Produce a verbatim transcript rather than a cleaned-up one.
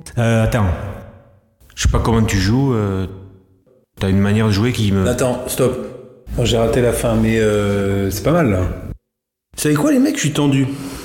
Euh, attends. Je sais pas comment tu joues. Euh... T'as une manière de jouer qui me... Attends, stop. Oh, j'ai raté la fin, mais euh, c'est pas mal là. Vous savez quoi les mecs, je suis tendu.